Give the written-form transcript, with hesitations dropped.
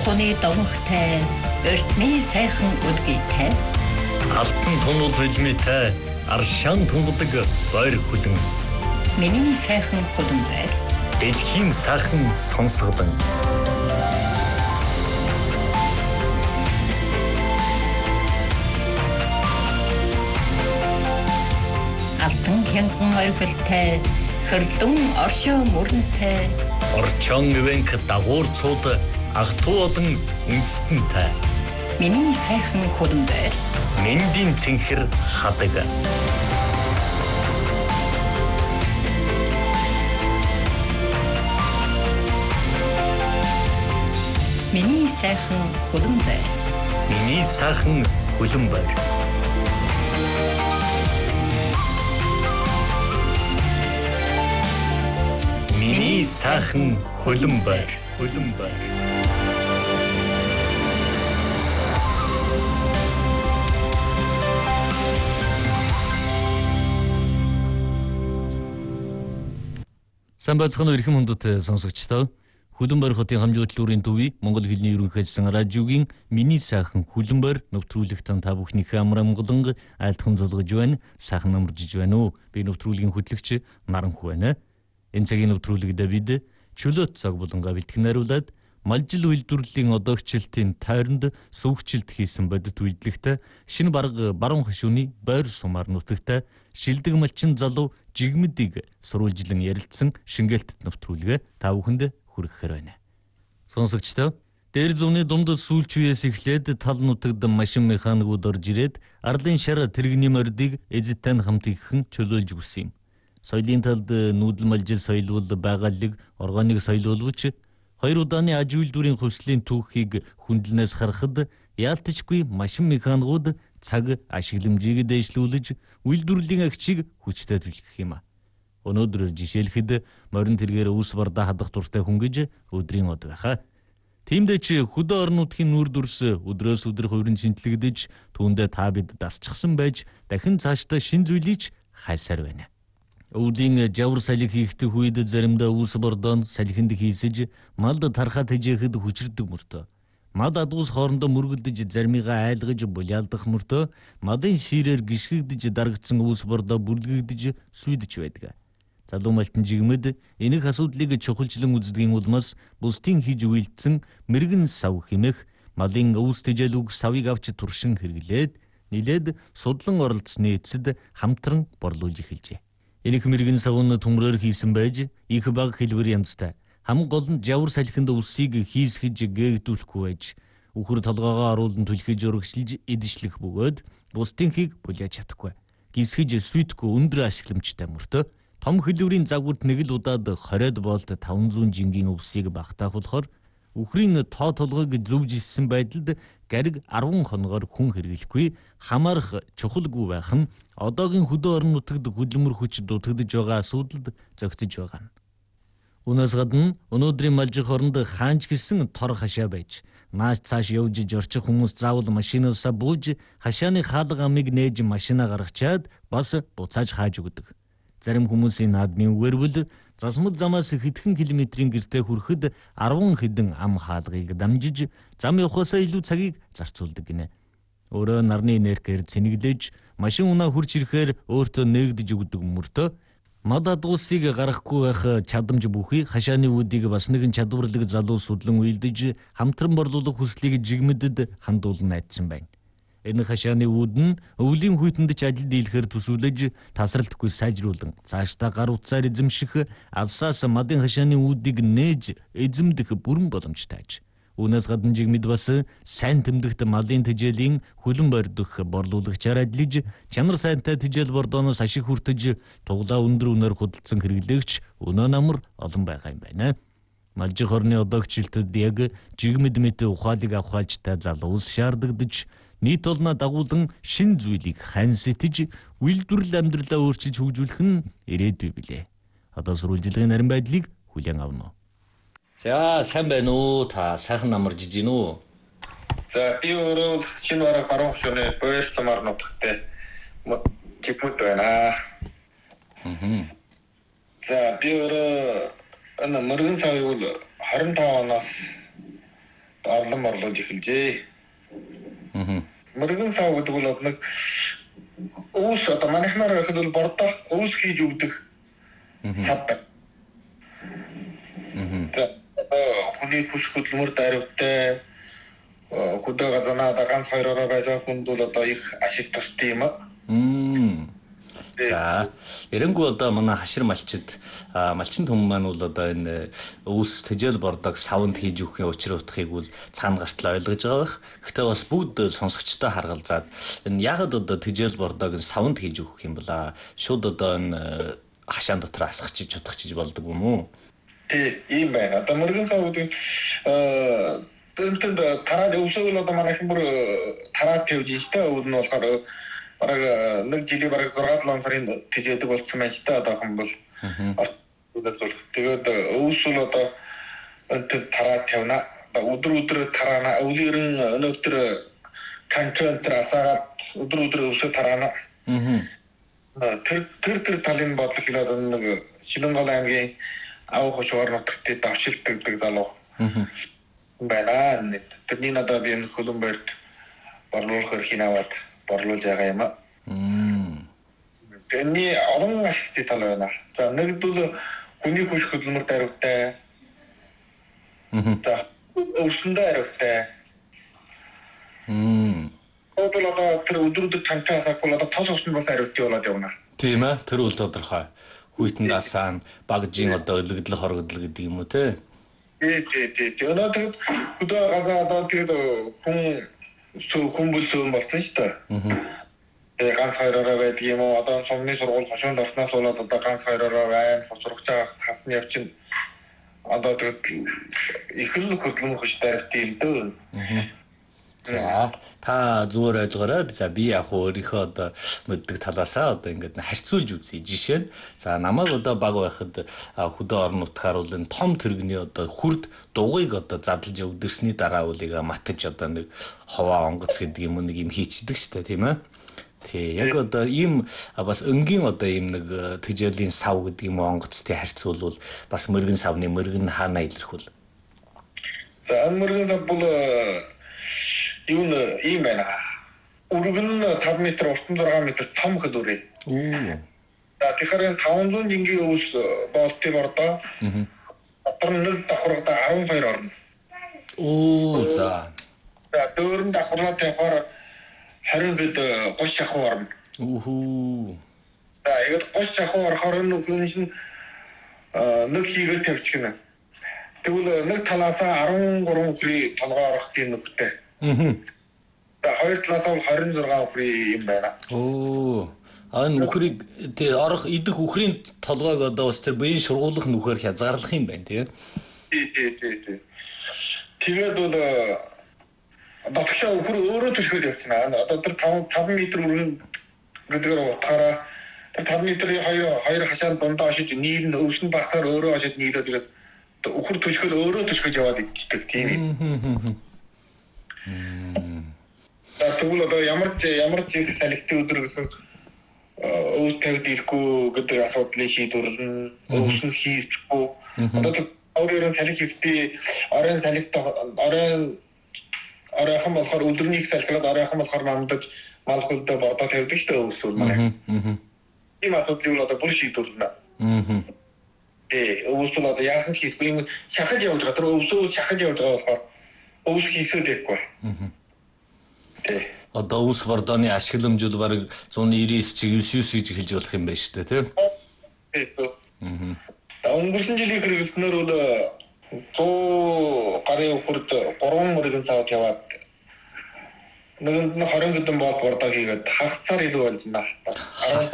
хуны домогтой, өртний сайхан өдгийтэй. Алтан тунул хөлмийтэй, аршаан тунгадаг бойр хүлэн. Миний сайхан хөлөн байр. Дэлхийн сайхан сонсголон. Алтан хянган оргилтай, хөрлөн оршоо мөрөнтэй. Орчон ивэнк дагуурцууд агтуу болон үндэстэнтэй. Миний сайхан хөлөн байр. Мэндийн цэнхэр хадаг. Миний сайхан хөлөн байр. Миний сайхан хөлөн байр. Миний сайхан хөлөн байр. Хөлөн байр. Сайн байцгаана уу эрхэм хүндэт сонсогчдоо. Хөлөн байр хотын хамжуудлын төвийн Монгол хэлний ерөнхий хэлсэн радиогийн миний сайхан хөлөн байр нэвтрүүлэгтэн та бүхнийхээ амар амгалан айлтхан золгож байна. Сайхан намаржиж байна уу? Би нэвтрүүлгийн хөтлөгч Наранху байна. Энэ цагийн нэвтрүүлэгт бид чөлөөт цаг булангаа бэлтгэн хариулаад малжил үйлдвэрлэлийн одоогчлтын тойронд сүүгчлэлт хийсэн бодит үйлдэлтэй шинэ баруун хашууны байр сумаар нутагтай шилдэг малчин залуу жигмэдийг сурвалжлан ярилцсан шингээлтэд нэвтрүүлгээ та бүхэнд хүрэхээр байна. Сонсогчдоо дээр зүүнний дунд сүүлч үеэс эхлээд тал нутагд машин механикууд орж ирээд арлын шар тэрэгний мордыг эзэттэй хамт ихэн чөлөөлж өгсөн юм. Соёлын талд нүүдэл малжил соёл бол байгалыг органик соёл боловч хоёр удааны аж үйлдвэрийн хүслийн түүхийг хүндлэнээс харахад яалтчгүй машин механикууд цаг ашигламжийг дэвшлүүлж үйлдвэрлэлийн агчийг хүчтэй түлхэх юм. Өнөөдөр жишээлхэд морин тэргээр ус бардаа хадах туртай хүн гэж өдрийн од байхаа. Тиймдээ ч хөдөө орон нутгийн нүүр дүрс өдрөөс өдөр хувиран шинтлэгдэж түүндээ та бид дасчихсан байж дахин цаашдаа шин зүйлийг хайсаар байна. Өвлийн жавар салхи хийхдэх үед заримдаа ус бордоон салхинд хийсэж малд тархаа тэжээхэд хүчирдэг мөртөө. Мад адуус хоорондоо мөргөлдөж зармигаа айлгаж булялдах мөртөө мадын ширээр гიშгэгдэж дарагдсан ус бордоо бүрлгэгдэж сүйдэж байдаг. Залуу малтан жигмэд энэх асуудлыг чухалчлан үздгийн улмаас бусдын хийж үйлдсэн мэрэгэн сав хэмэх малын өвс тэжээл үг савыг авч туршин хэрэглээд нилээд судлан оролцсны эцэд хамтран борлуулж эхэлжээ. Энэх мэрэгэн сав нь төмрөөр хийсэн байж их баг хэлбэр янзтай. Хам гол нь жавар салхинд усыг хийсгэж гээгдүүлэхгүй байж үхэр толгоогоо оруулан түлхэж урагшилж эдишлэх бөгөөд бусдынхийг буляаж чадахгүй. Гисгэж сүйтгэхгүй өндөр ашигламжтай мөртөө том хэлбэрийн загварт нэг л удаад 20 болт 500 жингийн өвсийг багтаах болохоор үхрийн тоо толгойг зөвжилсэн байдалд гариг 10 хоногоор хүн хэрэглэхгүй хамаарах чухалгүй байх нь одоогийн хөдөө орон нутагт хөдөлмөр хүч дутагдж байгаа асуудалд зохицож байгаа нь. Үүнээс гадна өнөөдрийн малжих оронд хаанч гисэн тор хашаа байж нааш цааш явж орчих хүмүүс заавал машинаасаа бууж хашааны хаалга амыг нээж машинаа гаргачаад бас буцааж хааж өгдөг. Зарим хүмүүсийн наадмын үгээр бол засмал замаас хэдхэн километрийн гэртээ хүрэхэд 10 хэдэн ам хаалгыг дамжиж зам явахаасаа илүү цагийг зарцуулдаг гинэ. Өөрөө нарны энергиэр цэнэглэж машин унаа хурж ирэхээр өөртөө нээгдэж өгдөг мөртөө мад адуусыг гаргахгүй байх чадамж бүхий хашааны үүдийг бас нэгэн чадварлаг залуу судлан үйлдэж хамтран борлуулах хүслийг жигмэдэд хандуулан найдсан байна. Энэ хашааны үүд нь өвлийн хүйтэнд ч ажил дийлэхээр төсөөлөж тасралтгүй сайжруулан цаашдаа гар утсаар эзэмших алсаас мадын хашааны үүдийг нээж эзэмдэх бүрэн боломжтой. Үүнээс гадна жигмэд бас сайн тэмдэгт малын тэжээлийн хөлөн бордох борлуулагчаар ажиллаж чанар сайнтай тэжээл бордооноос ашиг хүртэж туглаа өндөр үнээр худалдсан хэрэглэгч өнөө намар олон байгаа юм байна. Малжих орны одоогчлэлтэд яг жигмэд мэт ухаалыг авахаажтай залуус шаардагдаж нийт олноо дагуулan шин зүйлийг хань сэтэж үйлдвэрлэл амьдралаа өөрчилж хөгжүүлэх нь ирээдүй билээ. Одоо сурвалжлагын нарийн байдлыг хүлээн авна. За сайн байна уу? Та сайхан намарж ийн үү? За би өөрөө шинэ баруун хашууны байр сумаар нутагтай жигмэд байна. За би өөрөө энэ мөргөн савыг бол 25 оноос орлон орлуулж эхэлжээ. Мөргөн сав гэдэг бол нэг өвс одоо манайхнаар ихэд бол бордох өвс хийж өгдөг сав. Хүний хүч хөдөлмөр даривтай хөдөө газаанаа ганц хоёроо байж байгаа хүнд бол одоо их ашиг тустай юм аа. За, эрэнгүү одоо манай хашир малчид малчин хүмүүс маань бол одоо энэ өвс тэжээл бордог савнд хийж өгөхийн учир утгыг бол цаана гартал ойлгож байгаа бах. Гэхдээ бас бүгд сонсогчтой харгалзаад энэ яг одоо тэжээл бордог савнд хийж өгөх юм бола. Шууд одоо энэ хашаан дотор асгachиж чудахчиж болдог юм уу? Тий, ийм байна. Одоо мөргөн сав гэдэг тэнтэнд тараад өвсөөл одоо манайхан бүр тараад тавьж ийштэй өвд нь болохоор бараг нэг жилийн бараг 6-7 сарын тэжээдэг болсон байж та одоохон бол тэгээд өвсөл одоо энэ тараад тавина. Өдөр тараана. Өвлөрөн өнөөдөр контент асаагаад өдөр өвсө тараана. Тэр талын бодлого хэлээд нэг Шилэнгол аймгийн авах шугар нутагт давшилтдаг залуу байна. Тэрний надад би энэ Хөлбөмбөрт борлуулахаар хинаваад борлуулж байгаа юм аа. Тэрний олон ашигтай тал байна. За нэгдүгээр хүний хүч хөдөлмөр даривтай. За өвсөндөө хариутай. Одоо тэр өдрөдөг танкаас акул одоо тос усны бас хариутай болоод явна. Тийм ээ, тэр үл тодорхой. Хүйтэн дасаан багжийн одоо өлөгдлөх хоригдл гэдэг юм уу те? Тий. Өнөөдөр хөдөө газаа одоо тэгээд хүн бүлцэн болсон шүү дээ. Тэгээ ганц хоёроо байдаг юм уу? Одоо сумны сургууль хошонд орсноос болоод одоо ганц хоёроо байна. Сурах байгаа хасны явчин одоо тэгээд их л хөдөлмөр хүч даривтай юм дөө. За та зүгээр ойлгоорой. За би яг өөрийнхөө одоо мэддэг талаасаа одоо ингээд харьцуулж үзье. Жишээ нь за намайг одоо баг байхад хөдөө орон нутгаар бол энэ том тэрэгний одоо хүрд дугуйг одоо задлж өвдөрсний дараа үлийг матж одоо нэг ховоо онгоц гэдэг юм нэг юм хийчдэг штэ тийм ээ. Тий яг одоо ийм бас өнгийн одоо ийм нэг тэжээлийн сав гэдэг юм онгоцтой харьцуулбал бас мөргөн савны мөргөн хаана илэрхүүл. За мөргөн сав бол юу ийм байна. Өргөн 5 м, уртан 6 м том хөдөлгөөр. За тэгэхээр 500 жингийн өвс болтыг ордоо. Дотор нь давхаргада 12 орно. За. За дөрөнд давхарлаа тавихаар 20 гээд 30 шахуу орно. За яг 30 шахуу орохоор нүгэн чинь нэг хийгээд тавьчихна. Тэгвэл нэг талаасаа 13 хүрээ толгой орох тийм нөхтэй. За хоёр талаас нь 26 хүрээ юм байна. Энэ үхрийг орох идэх үхрийн толгойг одоо бас тэр биеийн шургуулах нүхээр хязгаарлах юм байна тий. Тий. Тэгээд бол дотгошоо үхэр өөрөө төлөхөд явчихна. Одоо тэр 5 м өргөн гэдгээр утгаараа тэр 5 м-ийн хоёр хашаанд дундаа очиж нийлэн өвсөн багсаар өөрөө очиж нийлээд тэгээд үхэр төлөхөд өөрөө төлөхөд яваад иддэг тийм юм. Тэгвэл одоо ямар ч салхитай өдөр гэсэн өвс тавьд ирэхгүй гэдэг асуудлыг шийдвэрлэн өвс нь хийхгүй. Одоо өөрөөр салхи оройн салхитай оройхон болохоор өдрөнийг салхилаад оройхон болохоор намдаж мал хөлдөө бодоо тавьдаг шүү дээ өвсөл манай. Тийм асуудлыг одоо бүр шийдвэрлэнэ. Өвс бол одоо яасан ч хийхгүй юм шахаж явж байгаа. Тэр өвсөө шахаж явж байгаа болохоор өвс хийсээд байхгүй. Одоо өвс бордооны ашигламжууд бараг 199 чиг 99 гэж хэлж болох юм байна шүү дээ тийм. Өнгөрсөн жилийн хэрэглэснээр бол 100 гарын хүрд 3 мөргөн савд яваад нэгэнд нь 20 хэдэн бод бордоо хийгээд хагасаар илүү болж байна.